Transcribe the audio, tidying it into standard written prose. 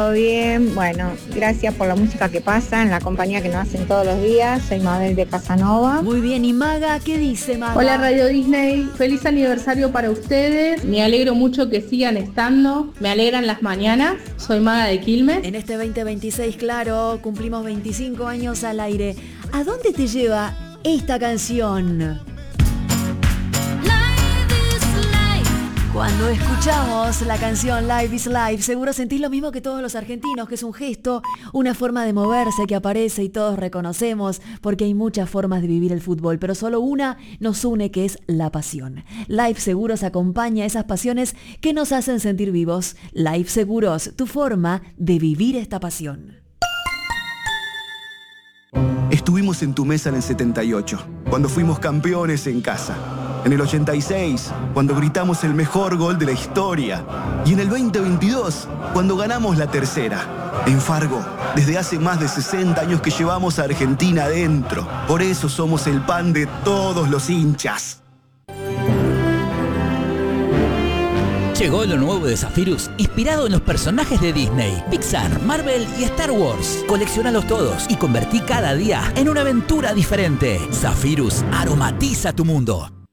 ¿Todo bien? Bueno, gracias por la música que pasan, la compañía que nos hacen todos los días. Soy Mabel de Casanova. Muy bien, ¿y Maga? ¿Qué dice Maga? Hola Radio Disney, feliz aniversario para ustedes. Me alegro mucho que sigan estando, me alegran las mañanas. Soy Maga de Quilmes. En este 2026, claro, cumplimos 25 años al aire. ¿A dónde te lleva esta canción? Cuando escuchamos la canción Life is Life, seguro sentís lo mismo que todos los argentinos, que es un gesto, una forma de moverse que aparece y todos reconocemos, porque hay muchas formas de vivir el fútbol, pero solo una nos une, que es la pasión. Life Seguros acompaña esas pasiones que nos hacen sentir vivos. Life Seguros, tu forma de vivir esta pasión. Estuvimos en tu mesa en el 78, cuando fuimos campeones en casa. En el 86, cuando gritamos el mejor gol de la historia. Y en el 2022, cuando ganamos la tercera. En Fargo, desde hace más de 60 años que llevamos a Argentina adentro. Por eso somos el pan de todos los hinchas. Llegó lo nuevo de Zephyrus, inspirado en los personajes de Disney, Pixar, Marvel y Star Wars. Colecciónalos todos y convertí cada día en una aventura diferente. Zephyrus aromatiza tu mundo.